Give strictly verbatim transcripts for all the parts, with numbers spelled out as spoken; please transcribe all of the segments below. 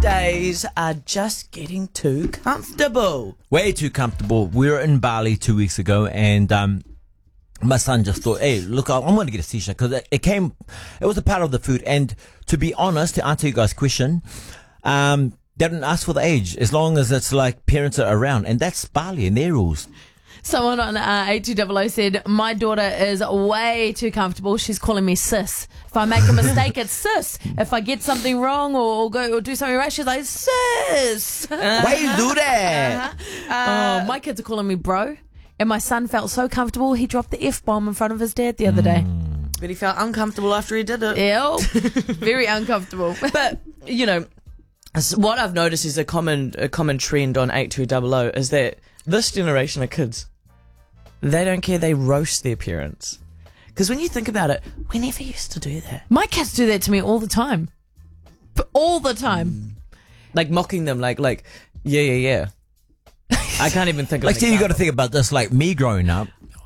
days are just getting too comfortable. Way too comfortable. We were in Bali two weeks ago, and um, my son just thought, hey, look, I'm going to get a t-shirt because it, it came, it was a part of the food. And to be honest, to answer you guys' question, um, they didn't ask for the age as long as it's like parents are around, and that's Bali and their rules. Someone on uh, eight two double oh said, my daughter is way too comfortable. She's calling me sis. If I make a mistake, it's sis. If I get something wrong or, or go or do something right, she's like, sis. Why you do that? Uh-huh. Uh, oh, my kids are calling me bro. And my son felt so comfortable, he dropped the F-bomb in front of his dad the other day. But he felt uncomfortable after he did it. Ew. Very uncomfortable. But, you know, what I've noticed is a common a common trend on eight two double oh is that this generation of kids, they don't care, they roast their parents. Because when you think about it, we never used to do that. My kids do that to me all the time. But all the time. Like mocking them, like, like yeah, yeah, yeah. I can't even think of Like, an see, you got to example. think about this. Like me growing up,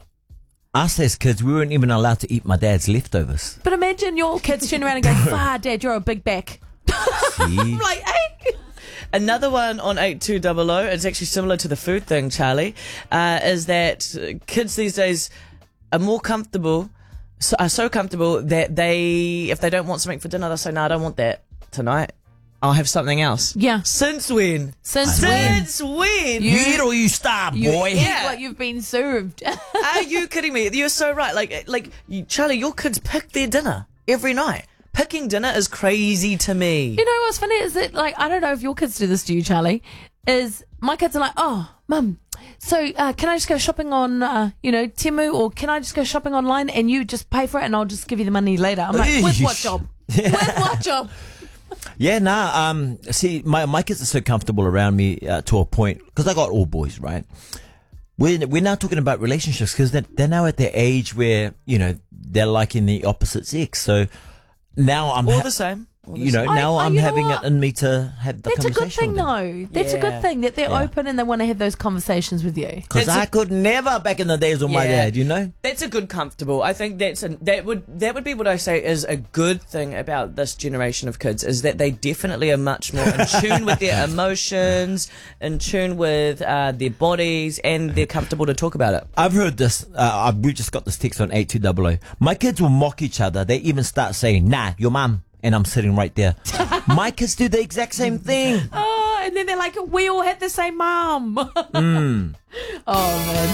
us as kids, we weren't even allowed to eat my dad's leftovers. But imagine your kids turn around and go, far, Dad, you're a big back. See? I'm like, hey. Another one on eight two double oh, it's actually similar to the food thing, Charlie, uh, is that kids these days are more comfortable, so, are so comfortable that they, if they don't want something for dinner, they'll say, no, I don't want that tonight. I'll have something else. Yeah. Since when? Since when? Since when? You eat or you starve, You boy. eat Yeah. what you've been served. Are you kidding me? You're so right. Like, like you, Charlie, your kids pick their dinner every night. Picking dinner is crazy to me. You know what's funny is that, like, I don't know if your kids do this to you, Charlie, is my kids are like, oh, Mum, so uh, can I just go shopping on, uh, you know, Temu, or can I just go shopping online and you just pay for it and I'll just give you the money later? I'm like, with what job? With what job? Yeah, nah. Um, see, my my kids are so comfortable around me uh, to a point, because I got all boys, right? We're we're now talking about relationships because they're, they're now at the age where, you know, they're liking the opposite sex. So now I'm All ha- the same. All the you know, same. I- now I- I'm you know having what? it in me to have the That's a good conversation thing, with them. though. That's a Yeah. good thing that they're Yeah. open and they want to have those conversations with you. Because It's a- I could never back in the days with my Yeah. dad, you know? That's a good comfortable. I think that's a, that would that would be what I say is a good thing about this generation of kids is that they definitely are much more in tune with their emotions, in tune with uh, their bodies, and they're comfortable to talk about it. I've heard this. Uh, we just got this text on eight two double oh. My kids will mock each other. They even start saying, nah, your mum. And I'm sitting right there. My kids do the exact same thing. Oh, and then they're like, we all had the same mum. Mm. Oh, man.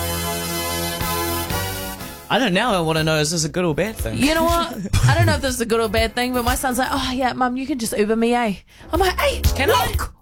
I don't know. I want to know, is this a good or bad thing? You know what? I don't know if this is a good or bad thing, but my son's like, oh, yeah, Mum, you can just Uber me, eh? I'm like, hey, Can I? look,